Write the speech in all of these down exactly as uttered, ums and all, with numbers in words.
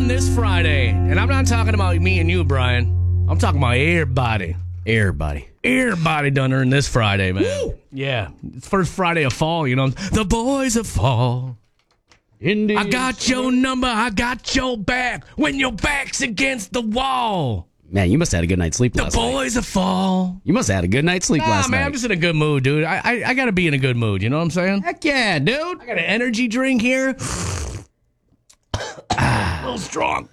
earn this Friday. And I'm not talking about me and you, Brian. I'm talking about everybody. Everybody. Everybody done earned this Friday, man. Woo! Yeah. It's first Friday of fall, you know. The boys of fall. Indeed. I got your number. I got your back. When your back's against the wall. Man, you must have had a good night's sleep The last night. boys of fall. You must have had a good night's sleep Nah, last man, night. I'm just in a good mood, dude. I, I I gotta be in a good mood. You know what I'm saying? Heck yeah, dude. I got an energy drink here. A little strong.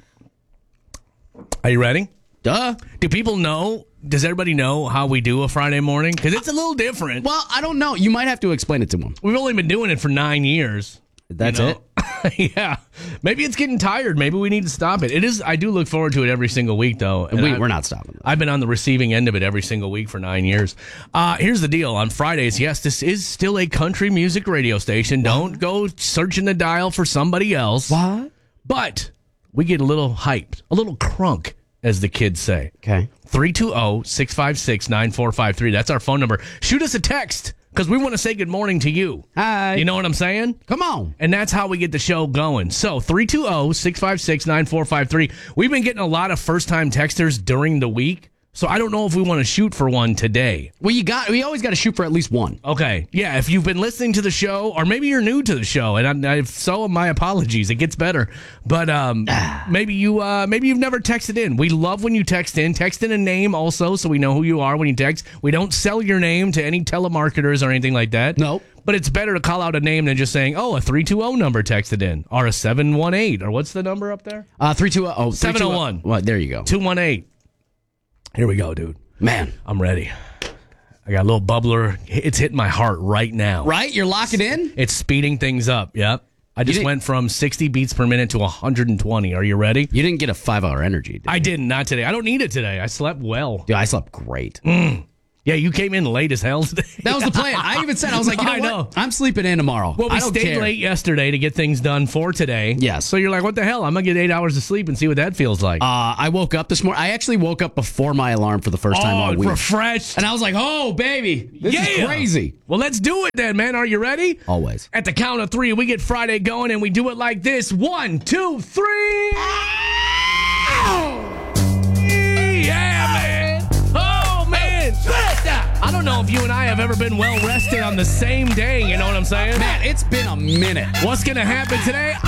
Are you ready? Duh. Do people know? Does everybody know how we do a Friday morning? Because it's a little different. Well, I don't know. You might have to explain it to them. We've only been doing it for nine years. That's you know? it? Yeah. Maybe it's getting tired. Maybe we need to stop it. It is. I do look forward to it every single week, though. And We, I- we're not stopping. I've been on the receiving end of it every single week for nine years. Uh, here's the deal. On Fridays, yes, this is still a country music radio station. Don't go searching the dial for somebody else. What? But we get a little hyped, a little crunk, as the kids say. Okay. three two zero, six five six, nine four five three. That's our phone number. Shoot us a text because we want to say good morning to you. Hi. You know what I'm saying? Come on. And that's how we get the show going. So three two zero, six five six, nine four five three. We've been getting a lot of first-time texters during the week, so I don't know if we want to shoot for one today. Well, you got. We always got to shoot for at least one. Okay. Yeah, if you've been listening to the show, or maybe you're new to the show, and I, if so, my apologies. It gets better. But um, maybe you uh, maybe you've never texted in. We love when you text in. Text in a name also so we know who you are when you text. We don't sell your name to any telemarketers or anything like that. Nope. But it's better to call out a name than just saying, oh, a three two zero number texted in, or a seven one eight, or what's the number up there? Uh, three two oh seven oh one. Well, there you go. two one eight. Here we go, dude. Man. I'm ready. I got a little bubbler. It's hitting my heart right now. Right? You're locking in? It's speeding things up. Yep. I just didn't- went from sixty beats per minute to one hundred twenty. Are you ready? You didn't get a five-hour energy, did you? I didn't. Not today. I don't need it today. I slept well. Dude, I slept great. Yeah, you came in late as hell today. That was the plan. I even said, I was like, you know I what? know. I'm sleeping in tomorrow. Well, we I don't stayed care. late yesterday to get things done for today. Yes. So you're like, what the hell? I'm going to get eight hours of sleep and see what that feels like. Uh, I woke up this morning. I actually woke up before my alarm for the first time all oh, week. refreshed. And I was like, oh, baby, this yeah. is crazy. Well, let's do it then, man. Are you ready? Always. At the count of three, we get Friday going, and we do it like this. One, two, three. Yeah, man. Oh, man. I don't know if you and I have ever been well rested on the same day. You know what I'm saying? Man, it's been a minute. What's going to happen today?